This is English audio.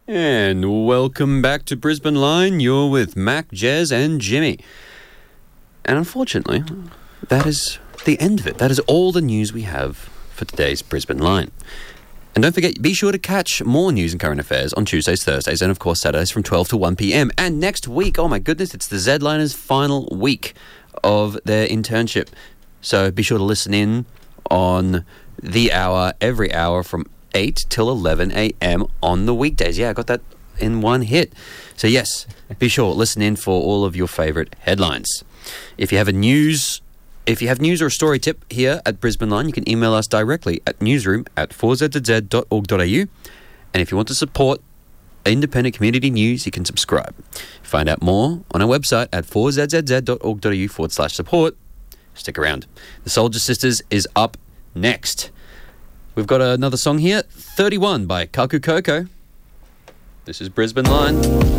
And welcome back to Brisbane Line. You're with Mac, Jez and Jimmy. And unfortunately, that is the end of it. That is all the news we have for today's Brisbane Line. And don't forget, be sure to catch more news and current affairs on Tuesdays, Thursdays, and of course Saturdays from 12 to 1 p.m. And next week, oh my goodness, it's the Z-Liners' final week of their internship. So be sure to listen in on the hour, every hour from 8 till 11 a.m. on the weekdays. Yeah, I got that in one hit. So yes, be sure, listen in for all of your favourite headlines. If you have news or a story tip here at Brisbane Line, you can email us directly at newsroom@4zzz.org.au. And if you want to support independent community news, you can subscribe. Find out more on our website at 4zzz.org.au/support. Stick around. The Soldier Sisters is up next. We've got another song here, 31 by Kaku Koko. This is Brisbane Line.